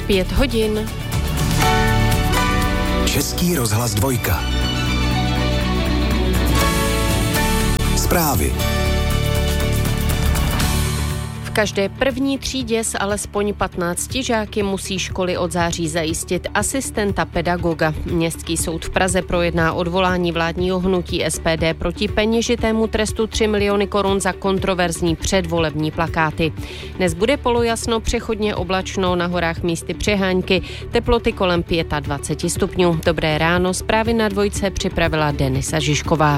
5 hodin. Český rozhlas 2. Zprávy. V každé první třídě s alespoň 15 žáky musí školy od září zajistit asistenta pedagoga. Městský soud v Praze projedná odvolání vládního hnutí SPD proti peněžitému trestu 3 miliony korun za kontroverzní předvolební plakáty. Dnes bude polojasno, přechodně oblačno, na horách místy přehánky, teploty kolem 25 stupňů. Dobré ráno, zprávy na Dvojce připravila Denisa Žižková.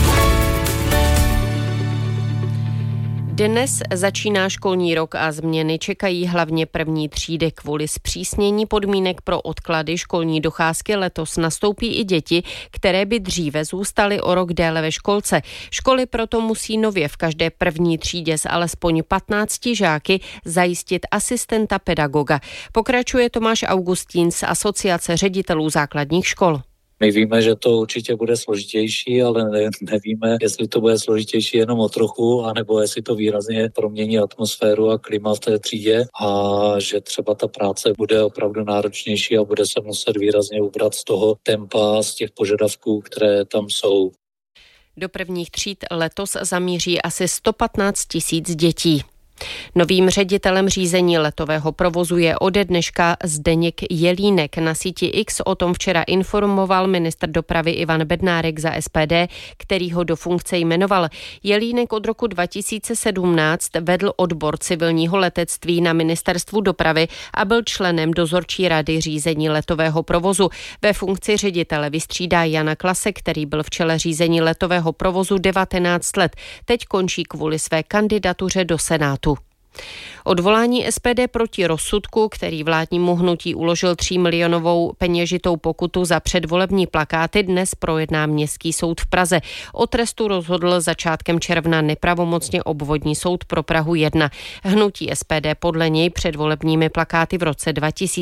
Dnes začíná školní rok a změny čekají hlavně první třídy. Kvůli zpřísnění podmínek pro odklady školní docházky letos nastoupí i děti, které by dříve zůstaly o rok déle ve školce. Školy proto musí nově v každé první třídě s alespoň 15 žáky zajistit asistenta pedagoga. Pokračuje Tomáš Augustín z Asociace ředitelů základních škol. My víme, že to určitě bude složitější, ale nevíme, jestli to bude složitější jenom o trochu, anebo jestli to výrazně promění atmosféru a klima v té třídě a že třeba ta práce bude opravdu náročnější a bude se muset výrazně ubrat z toho tempa, z těch požadavků, které tam jsou. Do prvních tříd letos zamíří asi 115 000 dětí. Novým ředitelem řízení letového provozu je ode dneška Zdeněk Jelínek. Na síti X o tom včera informoval ministr dopravy Ivan Bednárek za SPD, který ho do funkce jmenoval. Jelínek od roku 2017 vedl odbor civilního letectví na ministerstvu dopravy a byl členem dozorčí rady řízení letového provozu. Ve funkci ředitele vystřídá Jana Klase, který byl v čele řízení letového provozu 19 let. Teď končí kvůli své kandidatuře do Senátu. Odvolání SPD proti rozsudku, který vládnímu hnutí uložil 3 milionovou peněžitou pokutu za předvolební plakáty, dnes projedná Městský soud v Praze. O trestu rozhodl začátkem června nepravomocně obvodní soud pro Prahu 1. Hnutí SPD podle něj předvolebními plakáty v roce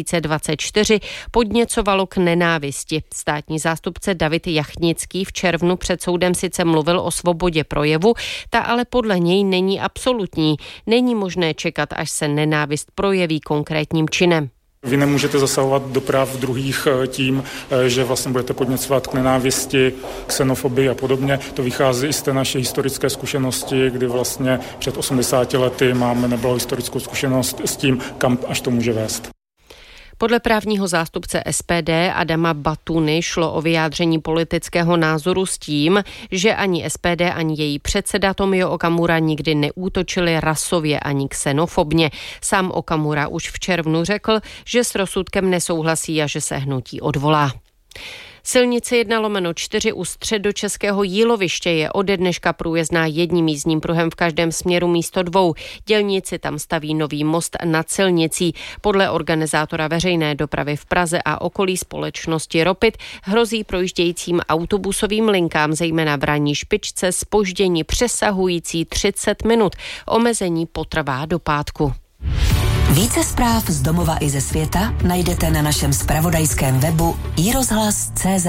2024 podněcovalo k nenávisti. Státní zástupce David Jachnický v červnu před soudem sice mluvil o svobodě projevu, ta ale podle něj není absolutní. Není možné čekat, až se nenávist projeví konkrétním činem. Vy nemůžete zasahovat do práv druhých tím, že vlastně budete podněcovat k nenávisti, xenofobii a podobně. To vychází i z té naší historické zkušenosti, kdy vlastně před 80 lety máme nebylo historickou zkušenost s tím, kam až to může vést. Podle právního zástupce SPD Adama Batuny šlo o vyjádření politického názoru s tím, že ani SPD, ani její předseda Tomio Okamura nikdy neútočili rasově ani xenofobně. Sám Okamura už v červnu řekl, že s rozsudkem nesouhlasí a že se hnutí odvolá. Silnice 1/4 u středočeského Jíloviště je ode dneška průjezdná jedním jízdním pruhem v každém směru místo 2. Dělníci tam staví nový most nad silnicí. Podle organizátora veřejné dopravy v Praze a okolí společnosti Ropit hrozí projíždějícím autobusovým linkám, zejména v ranní špičce, zpoždění přesahující 30 minut. Omezení potrvá do pátku. Více zpráv z domova i ze světa najdete na našem zpravodajském webu iRozhlas.cz.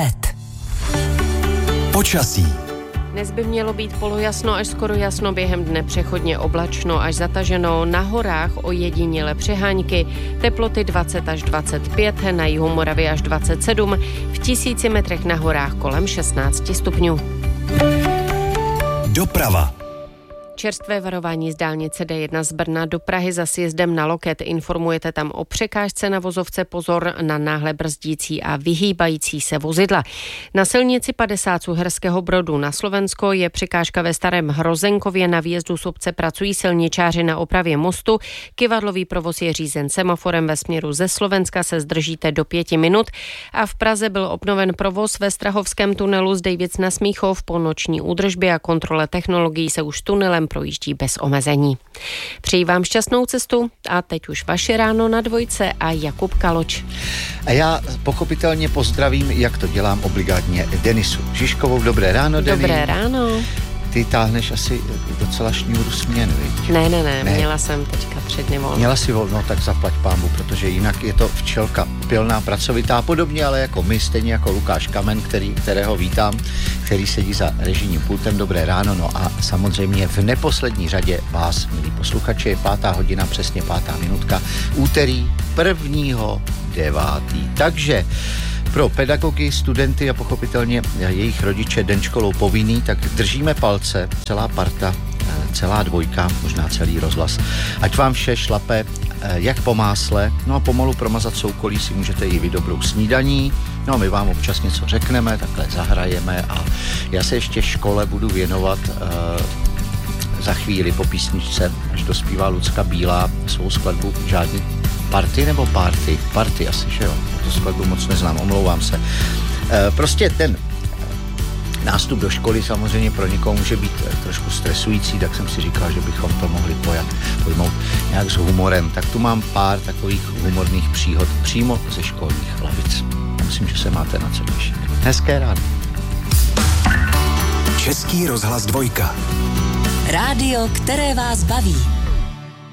Počasí. Dnes by mělo být polojasno až skoro jasno, během dne přechodně oblačno až zataženo, na horách ojediněle přehánky, teploty 20 až 25, na jihu Moravy až 27, v 1000 metrech na horách kolem 16 stupňů. Doprava. Čerstvé varování z dálnice D1 z Brna do Prahy za sjezdem na Loket. Informujete tam o překážce na vozovce, pozor na náhle brzdící a vyhýbající se vozidla. Na silnici 50 z Uherského Brodu na Slovensko je překážka ve Starém Hrozenkově. Na výjezdu z obce pracují silničáři na opravě mostu. Kyvadlový provoz je řízen semaforem, ve směru ze Slovenska se zdržíte do 5 minut. A v Praze byl obnoven provoz ve Strahovském tunelu z Dejvic na Smíchov. Po noční údržbě a kontrole technologií se už tunelem projíždí bez omezení. Přeji vám šťastnou cestu a teď už vaše ráno na Dvojce a Jakub Kaloč. A já pochopitelně pozdravím, jak to dělám obligátně, Denisu Žižkovou. Dobré ráno, Deni. Dobré ráno. Ty táhneš asi docela šňůru směn, viď? Ne, měla jsem teďka 3 dny volno. Měla si volno, tak zaplať pánbu, protože jinak je to včelka pilná, pracovitá, podobně, ale jako my, stejně jako Lukáš Kamen, kterého vítám, který sedí za režijním pultem. Dobré ráno, no a samozřejmě v neposlední řadě vás, milí posluchači, 5. hodina, přesně 5. minutka, úterý 1.9. Takže pro pedagogy, studenty a pochopitelně jejich rodiče den školou povinný, tak držíme palce, celá parta, celá dvojka, možná celý rozhlas. Ať vám vše šlape jak po másle, no a pomalu promazat soukolí si můžete i vy dobrou snídaní, no a my vám občas něco řekneme, takhle zahrajeme a já se ještě škole budu věnovat za chvíli po písničce, až dospívá Lucka Bílá svou skladbu Žádný party nebo party? Party asi, že jo? Tu skladbu moc neznám, omlouvám se. Prostě ten nástup do školy samozřejmě pro někoho může být trošku stresující, tak jsem si říkal, že bychom to mohli pojmout nějak s humorem. Tak tu mám pár takových humorných příhod přímo ze školních lavic. Myslím, že se máte na co těšit. Hezké ráno. Český rozhlas 2. Rádio, které vás baví.